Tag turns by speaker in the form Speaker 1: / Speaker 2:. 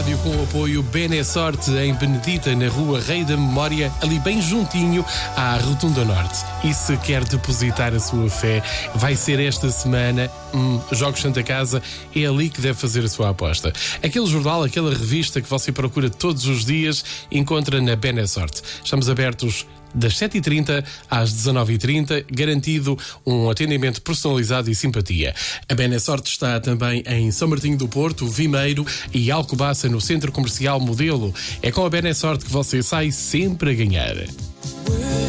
Speaker 1: rádio com o apoio Benesorte em Benedita, na rua Rei da Memória, ali bem juntinho à Rotunda Norte. E se quer depositar a sua fé, vai ser esta semana, Jogos Santa Casa, é ali que deve fazer a sua aposta. Aquele jornal, aquela revista que você procura todos os dias, encontra na Benesorte. Estamos abertos das 7h30 às 19h30, garantido um atendimento personalizado e simpatia. A Benesorte está também em São Martinho do Porto, Vimeiro e Alcobaça, no Centro Comercial Modelo. É com a Benesorte que você sai sempre a ganhar.